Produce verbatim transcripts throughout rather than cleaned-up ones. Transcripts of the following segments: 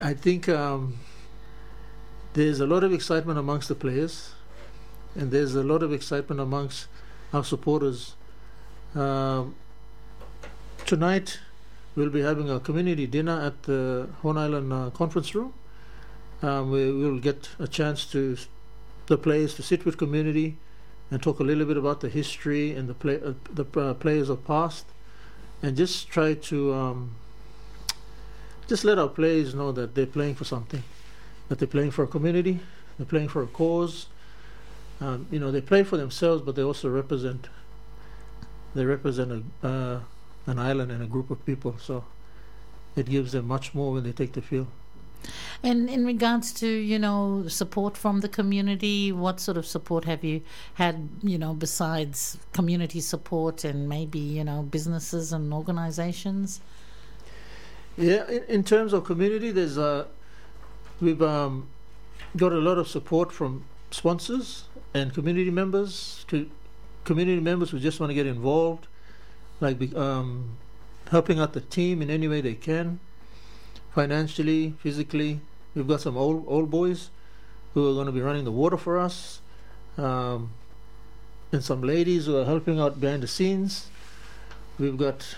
I think um, there's a lot of excitement amongst the players, and there's a lot of excitement amongst our supporters. Um, tonight, we'll be having a community dinner at the Horn Island uh, Conference Room. Um, we will get a chance to the players to sit with community and talk a little bit about the history and the play uh, the uh, players of past, and just try to um, just let our players know that they're playing for something, that they're playing for a community, they're playing for a cause. Um, you know, they play for themselves, but they also represent they represent a, uh, an island and a group of people. So it gives them much more when they take the field. And in regards to, you know, support from the community, what sort of support have you had, you know, besides community support and maybe, you know, businesses and organizations? Yeah, in, in terms of community, there's uh, we've um, got a lot of support from sponsors and community members, to community members who just want to get involved, like um, helping out the team in any way they can. Financially, physically, we've got some old old boys who are going to be running the water for us, um, and some ladies who are helping out behind the scenes. We've got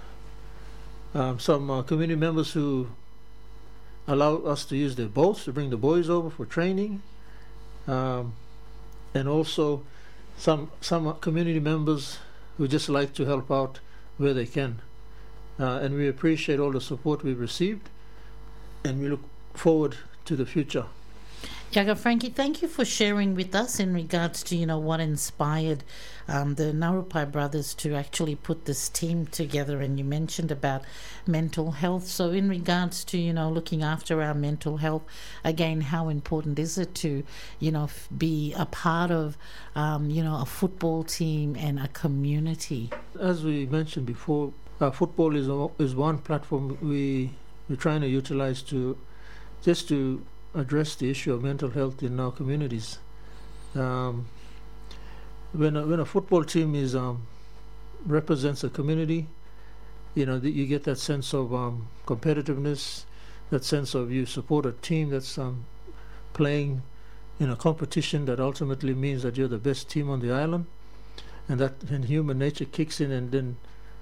um, some uh, community members who allow us to use their boats to bring the boys over for training, um, and also some some community members who just like to help out where they can. Uh, and we appreciate all the support we've received, and we look forward to the future. Yaga Frankie, thank you for sharing with us in regards to, you know, what inspired um, the Narupai brothers to actually put this team together. And you mentioned about mental health. So in regards to, you know, looking after our mental health, again, how important is it to, you know, f- be a part of, um, you know, a football team and a community? As we mentioned before, uh, football is a, is one platform we we're trying to utilize to just to address the issue of mental health in our communities. Um, when a, when a football team is um, represents a community, you know, the, you get that sense of um, competitiveness, that sense of you support a team that's um, playing in a competition that ultimately means that you're the best team on the island, and that and human nature kicks in, and then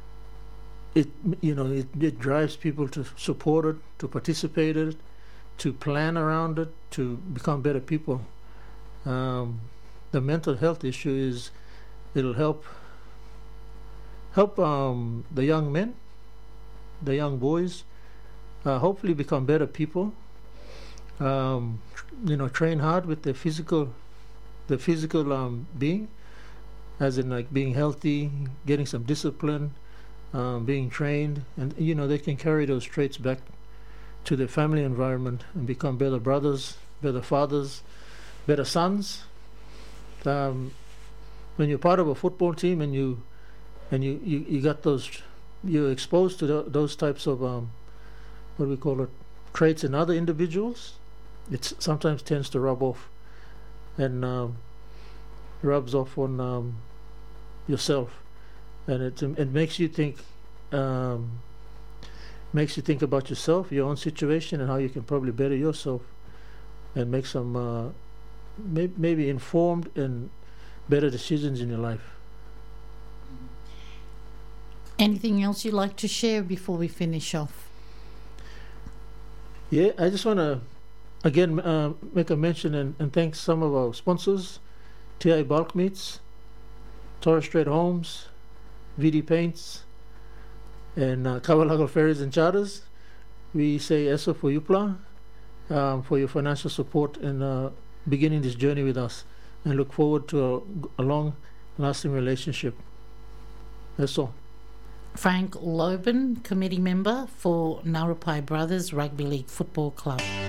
it you know it, it drives people to support it, to participate in it, to plan around it, to become better people. Um, the mental health issue is it'll help help um, the young men, the young boys, uh, hopefully become better people. Um, tr- you know, train hard with their physical, the physical um, being, as in like being healthy, getting some discipline, um, being trained, and you know they can carry those traits back to their family environment and become better brothers, better fathers, better sons. Um, when you're part of a football team and you and you, you, you got those, you're exposed to th- those types of um, what do we call it, traits in other individuals, it sometimes tends to rub off and um, rubs off on um, yourself, and it it makes you think. Um, makes you think about yourself, your own situation, and how you can probably better yourself and make some uh, may- maybe informed and better decisions in your life. Anything else you'd like to share before we finish off? Yeah, I just want to again uh, make a mention and, and thank some of our sponsors: T I Bulk Meats, Torres Strait Homes, V D Paints, and uh, Kawalago Ferries and Charters. We say eso for Yupla, um, for your financial support and uh, beginning this journey with us, and look forward to a, a long lasting relationship. That's all. Frank Loban, committee member for Narupai Brothers Rugby League Football Club.